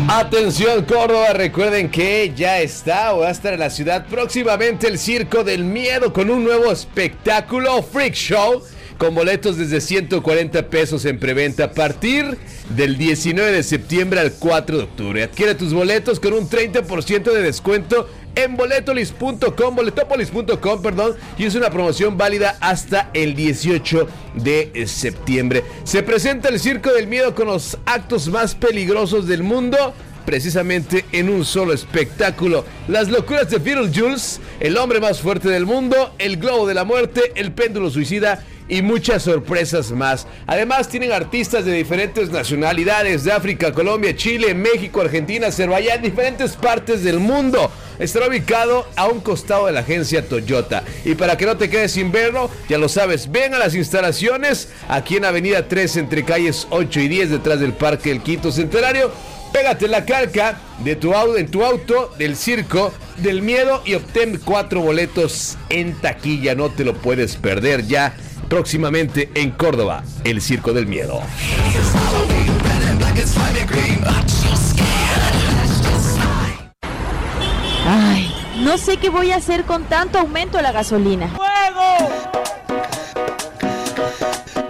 Atención Córdoba, recuerden que ya está o va a estar en la ciudad próximamente el Circo del Miedo con un nuevo espectáculo, Freak Show, con boletos desde 140 pesos en preventa a partir del 19 de septiembre al 4 de octubre. Adquiere tus boletos con un 30% de descuento en boletopolis.com, y es una promoción válida hasta el 18 de septiembre. Se presenta el Circo del Miedo con los actos más peligrosos del mundo, precisamente en un solo espectáculo. Las locuras de Beetlejuice, el hombre más fuerte del mundo, el globo de la muerte, el péndulo suicida y muchas sorpresas más. Además tienen artistas de diferentes nacionalidades, de África, Colombia, Chile, México, Argentina, Azerbaiyán, diferentes partes del mundo. Estará ubicado a un costado de la agencia Toyota. Y para que no te quedes sin verlo, ya lo sabes, ven a las instalaciones aquí en Avenida 3 entre calles 8 y 10 detrás del Parque del Quinto Centenario. Pégate la calca de en tu auto del Circo del Miedo y obtén 4 boletos en taquilla. No te lo puedes perder ya próximamente en Córdoba, el Circo del Miedo. Ay, no sé qué voy a hacer con tanto aumento de la gasolina. ¡Fuego!